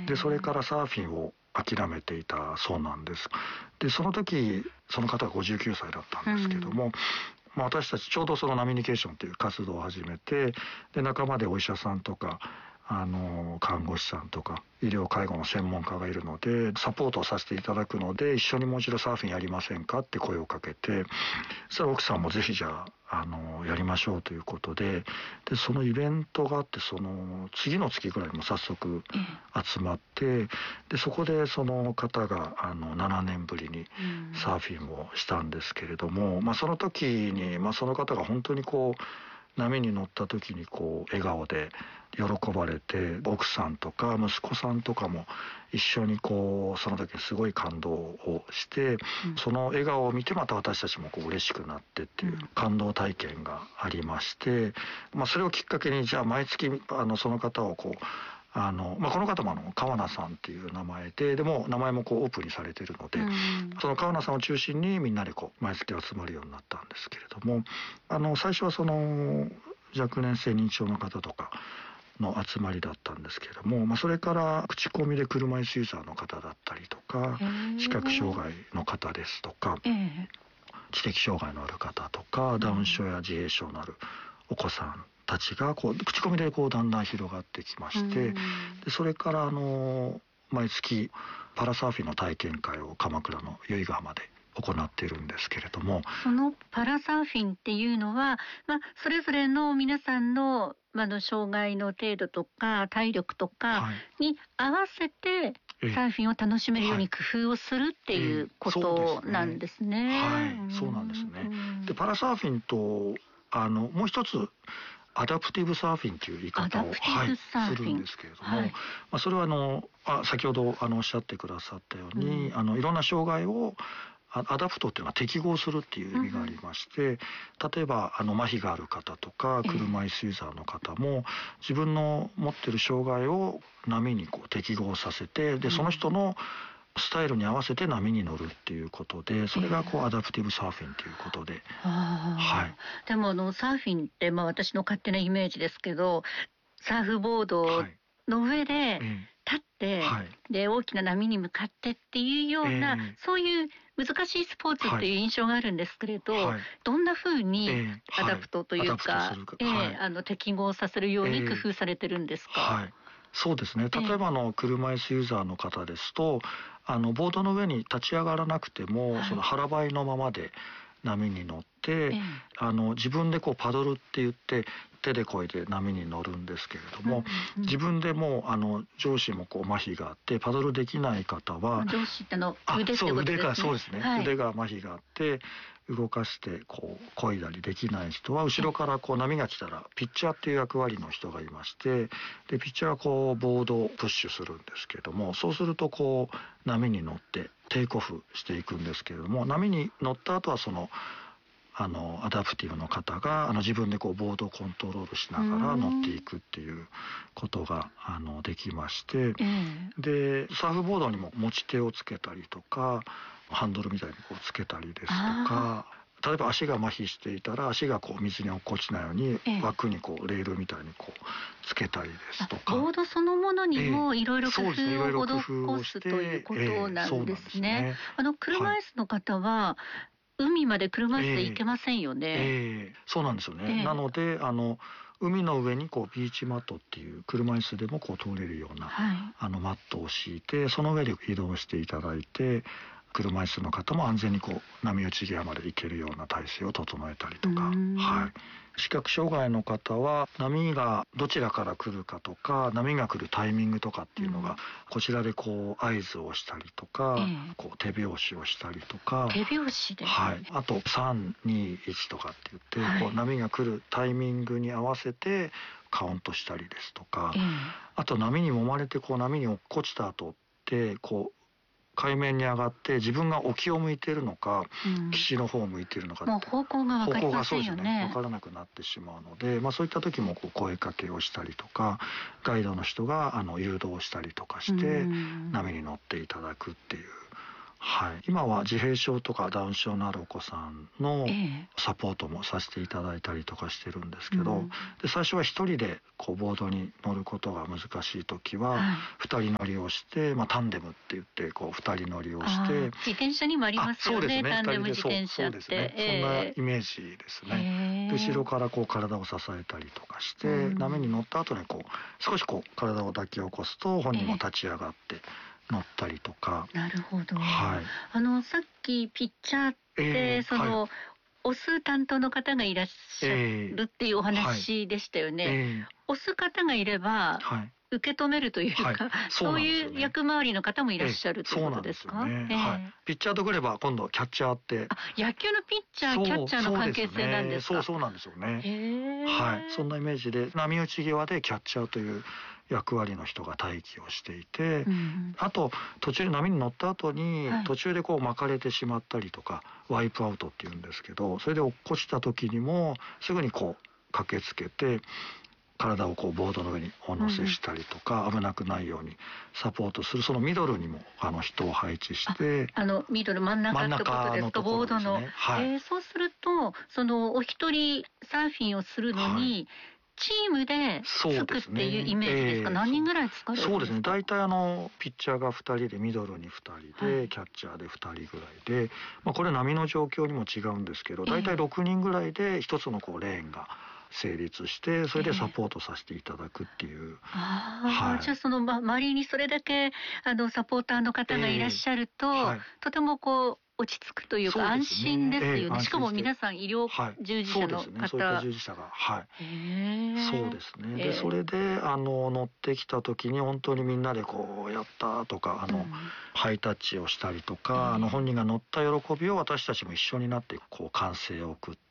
でそれからサーフィンを諦めていたそうなんです。でその時その方が59歳だったんですけども、私たちちょうどそのナミニケーションという活動を始めて、で仲間でお医者さんとか看護師さんとか医療介護の専門家がいるのでサポートをさせていただくので、一緒にもう一度サーフィンやりませんかって声をかけて、そしたら奥さんもぜひじゃあやりましょうということで、そのイベントがあって、その次の月ぐらいにも早速集まって、でそこでその方が7年ぶりにサーフィンをしたんですけれども、その時に、その方が本当にこう波に乗った時にこう笑顔で喜ばれて、奥さんとか息子さんとかも一緒にこうその時すごい感動をして、その笑顔を見てまた私たちもこう嬉しくなってっていう感動体験がありまして、それをきっかけにじゃあ毎月その方をこうこの方も川名さんっていう名前でも名前もこうオープンにされているので、その川名さんを中心にみんなでこう毎月集まるようになったんですけれども、最初はその若年性認知症の方とかの集まりだったんですけれども、それから口コミで車椅子ユーザーの方だったりとか、視覚障害の方ですとか、知的障害のある方とか、ダウン症や自閉症のあるお子さんたちがこう口コミでこうだんだん広がってきまして、でそれから毎月パラサーフィンの体験会を鎌倉の由比ヶ浜で行っているんですけれども、 そのパラサーフィンっていうのは、それぞれの皆さんの、障害の程度とか体力とかに合わせて、サーフィンを楽しめるように工夫をするっていうことなんですね。 そうなんですね。でパラサーフィンともう一つアダプティブサーフィンという言い方を、するんですけれども、それは先ほどおっしゃってくださったように、いろんな障害をアダプトっていうのは適合するっていう意味がありまして、例えば麻痺がある方とか車椅子ユーザーの方も自分の持ってる障害を波にこう適合させて、でその人のスタイルに合わせて波に乗るっていうことで、それがこうアダプティブサーフィンということで、 でもサーフィンって私の勝手なイメージですけど、サーフボードの上で立って、で大きな波に向かってっていうような、そういう難しいスポーツっていう印象があるんですけれど、どんな風にアダプトというか、適合させるように工夫されてるんですか？ そうですね。例えば車椅子ユーザーの方ですと、ボードの上に立ち上がらなくても、その腹ばいのままで波に乗って、自分でこうパドルって言って手でこいで波に乗るんですけれども、自分でも上肢もこう麻痺があってパドルできない方は、 上肢って腕ってことですね。 腕がそうですね、腕が麻痺があって動かしてこう漕いだりできない人は、後ろからこう波が来たらピッチャーっていう役割の人がいまして、でピッチャーはこうボードをプッシュするんですけれども、そうするとこう波に乗ってテイクオフしていくんですけれども、波に乗った後はそのアダプティブの方が自分でこうボードをコントロールしながら乗っていくっていうことができまして、でサーフボードにも持ち手をつけたりとか、ハンドルみたいにこうつけたりですとか、例えば足が麻痺していたら足がこう水に落っこちないように枠にこうレールみたいにこうつけたりですとか、 ボードそのものにもいろいろ工夫を施すということなんですね。車椅子の方は海まで車椅子で行けませんよね。 そうなんですよね。なので海の上にこうビーチマットっていう車椅子でもこう通れるような、マットを敷いて、その上で移動していただいて、車椅子の方も安全にこう波打ち際まで行けるような体制を整えたりとか、視覚障害の方は波がどちらから来るかとか、波が来るタイミングとかっていうのが、こちらでこう合図をしたりとか、こう手拍子をしたりとか、 手拍子で、 あと321とかって言って、こう波が来るタイミングに合わせてカウントしたりですとか、あと波に揉まれてこう波に落っこちた後ってこう海面に上がって自分が沖を向いているのか、岸の方を向いているのかって、 もう方向が分かりませんよね。 分からなくなってしまうので、そういった時もこう声かけをしたりとか、ガイドの人が誘導したりとかして波に乗っていただくっていうはい、今は自閉症とかダウン症のあるお子さんのサポートもさせていただいたりとかしてるんですけど、で最初は一人でこうボードに乗ることが難しい時は二人乗りをして、タンデムって言ってこう二人乗りをして、 自転車にもありますよね、タンデム自転車って。 そうですね、そんなイメージですね。で後ろからこう体を支えたりとかして、波に乗った後にこう少しこう体を抱き起こすと本人も立ち上がって乗ったりとか。 なるほど、 はい、 さっきピッチャーって押す担当の方がいらっしゃるっていうお話でしたよね。押す方がいれば、受け止めるというか、そういう役回りの方もいらっしゃるということですか？ ピッチャーとくれば今度キャッチャーって、 野球のピッチャーキャッチャーの関係性なんですか？ そうなんですよね。はい、そんなイメージで波打ち際でキャッチャーという役割の人が待機をしていて、あと途中で波に乗った後に途中でこう巻かれてしまったりとか、ワイプアウトっていうんですけど、それで落っこちた時にもすぐにこう駆けつけて体をこうボードの上にお乗せしたりとか、危なくないようにサポートする、そのミドルにも人を配置して、 ミドル真ん中ってことですか？ボードの。そうするとお一人サーフィンをするのに、チームでつくっていうイメージですか？何人ぐらい使われるんですか？ そうですね、大体ピッチャーが2人でミドルに2人で、キャッチャーで2人ぐらいで、これ波の状況にも違うんですけど、大体6人ぐらいで一つのこうレーンが成立して、それでサポートさせていただくっていう。 じゃあ周りにそれだけサポーターの方がいらっしゃると、とてもこう落ち着くというか安心ですよね。しかも皆さん医療従事者の方、 そういった従事者が、そうですね。でそれで乗ってきた時に本当にみんなでこうやったとかハイタッチをしたりとか、本人が乗った喜びを私たちも一緒になってこう歓声を送って、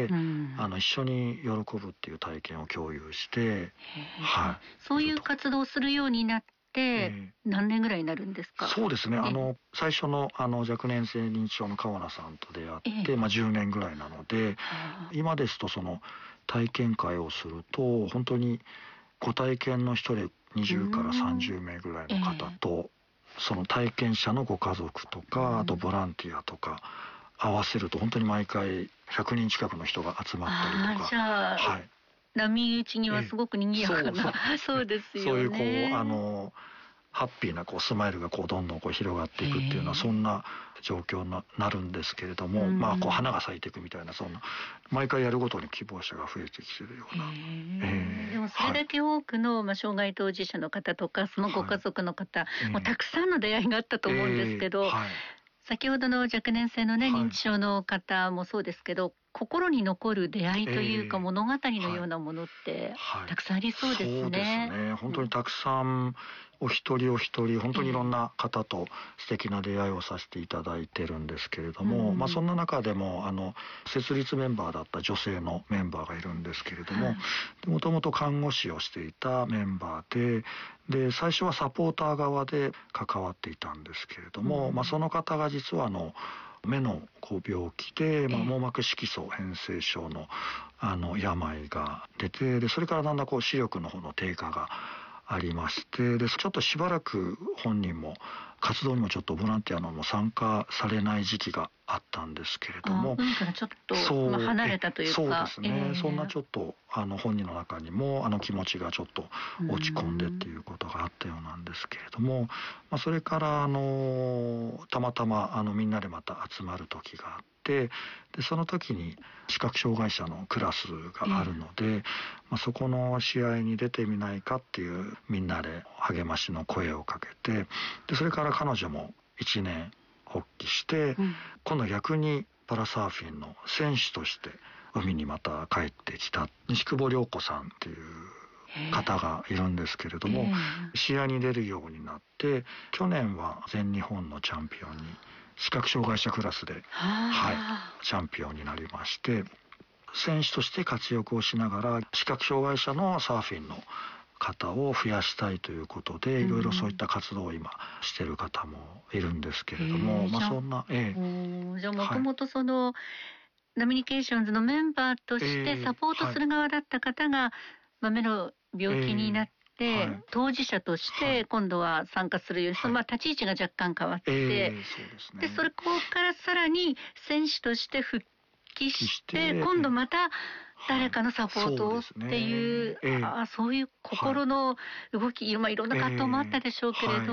一緒に喜ぶっていう体験を共有して、 そういう活動をするようになって何年ぐらいになるんですか？ そうですね、最初の若年性認知症の川名さんと出会って、10年ぐらいなので、今ですとその体験会をすると本当にご体験の人で20から30名ぐらいの方と、その体験者のご家族とか、あとボランティアとか合わせると本当に毎回100人近くの人が集まったりとか。 波打ちにはすごく賑やかな、そうですよね。 そういうこうハッピーなこうスマイルがこうどんどんこう広がっていくっていうのはそんな状況になるんですけれども、こう花が咲いていくみたいな、そんな毎回やるごとに希望者が増えてきてるような。 でもそれだけ多くの障害当事者の方とかそのご家族の方、もうたくさんの出会いがあったと思うんですけど、先ほどの若年性のね、認知症の方もそうですけど、心に残る出会いというか物語のようなものってたくさんありそうですね。 そうですね、本当にたくさんお一人お一人本当にいろんな方と素敵な出会いをさせていただいてるんですけれども、そんな中でも設立メンバーだった女性のメンバーがいるんですけれども、もともと看護師をしていたメンバーで最初はサポーター側で関わっていたんですけれども、その方が実は目の病気で、網膜色素変性症の病が出て、でそれからだんだん視力の方の低下がありまして、でちょっとしばらく本人も活動にもちょっとボランティアのも参加されない時期があったんですけれども、 海からちょっと離れたというか、 そうですね、そんなちょっと本人の中にも気持ちがちょっと落ち込んでっていうことがあったようなんですけれども、それからたまたまみんなでまた集まる時があって、でその時に視覚障害者のクラスがあるので、そこの試合に出てみないかっていうみんなで励ましの声をかけて、でそれから彼女も一年発起して、今度は逆にパラサーフィンの選手として海にまた帰ってきた西久保涼子さんっていう方がいるんですけれども、試合に出るようになって、去年は全日本のチャンピオンに視覚障害者クラスで、チャンピオンになりまして、選手として活躍をしながら視覚障害者のサーフィンの方を増やしたいということで、いろいろそういった活動を今してる方もいるんですけれども、そんなじゃあもともとそのナミニケーションズのメンバーとしてサポートする側だった方が、目の病気になって、当事者として今度は参加するように、その立ち位置が若干変わって、 そうですね。 でそれここからさらに選手として復帰して、今度また誰かのサポートをっていう、そういう心の動き、いろんな葛藤もあったでしょうけれど